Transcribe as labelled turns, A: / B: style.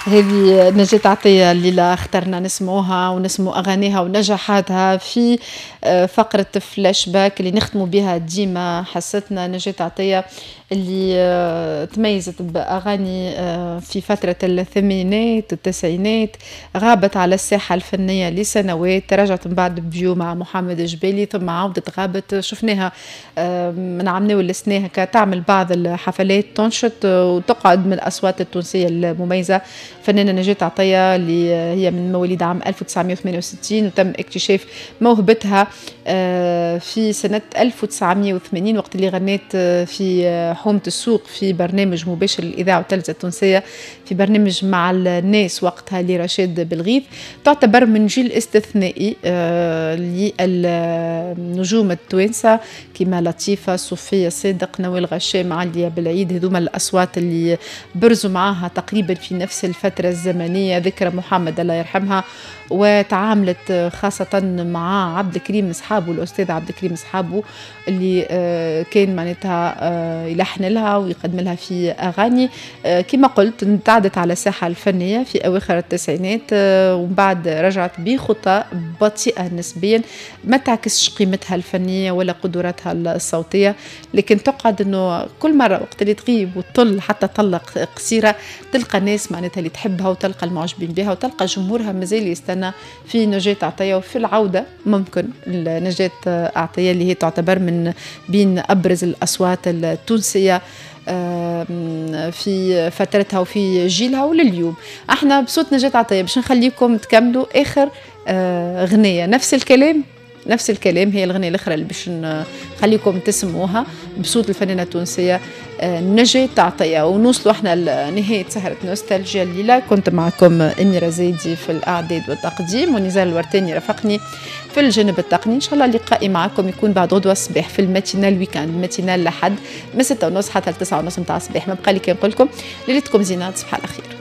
A: هذه نجاة عطية الليلة اخترنا نسمعوها ونسمعوا أغانيها ونجاحاتها في فقرة فلاش باك اللي نختموا بها ديما حستنا. نجاة عطية اللي تميزت بأغاني في فترة الثمانينات والتسعينات، غابت على الساحة الفنية لسنوات، رجعت من بعد بيو مع محمد جبالي ثم عودت غابت، شفناها من عام ولسناها تعمل بعض الحفلات تنشط وتقعد من الأصوات التونسية المميزة. فنانة نجاة عطية اللي هي من مواليد عام 1968 وتم اكتشاف موهبتها في سنة 1980 وقت اللي غنيت في حومة السوق في برنامج مباشر للإذاعة والتلفزة التونسية، في برنامج مع الناس وقتها لرشاد بالغيث. تعتبر من جيل استثنائي للنجوم التوانسة كما لطيفة، صوفية صادق، نوال غشام، عليا بالعيد، هذوما الأصوات اللي برزوا معاها تقريبا في نفس الفترة الزمنية. ذكرى محمد الله يرحمها، وتعاملت خاصة مع عبد الكريم صحابه، الأستاذ عبد الكريم صحابه اللي كان معناتها يلحن لها ويقدم لها في أغاني. كما قلت امتعدت على الساحة الفنية في أواخر التسعينات، ومن بعد رجعت بخطى بطيئة نسبيا ما تعكسش قيمتها الفنية ولا قدراتها الصوتية، لكن تقعد أنه كل مرة وقت اللي تغيب وتطل حتى طلق قصيرة تلقى ناس معناتها اللي تحبها وتلقى المعجبين بها وتلقى جمهورها مازال يستنى في نجاة عطية. وفي العودة ممكن نجاة عطية اللي هي تعتبر من بين أبرز الأصوات التونسية في فترتها وفي جيلها ولليوم. احنا بصوت نجاة عطية باش نخليكم تكملوا آخر غنية، نفس الكلام هي الغنية الأخرى اللي باش نخليكم تسموها بصوت الفنانة التونسية نجاة عطية. ونوصلوا احنا لنهاية سهرة نوستالجيا الليلة. كنت معكم أميرة زايدي في الإعداد والتقديم، ونزال الورتاني رافقني في الجانب التقني. إن شاء الله لقائي معكم يكون بعد غدوة الصباح في الماتينال ويكاند، ماتينال لحد من 6:30 حتى 9:30 متاع الصباح. ما بقى لي كان نقول لكم ليلتكم زينة، تصبح على خير.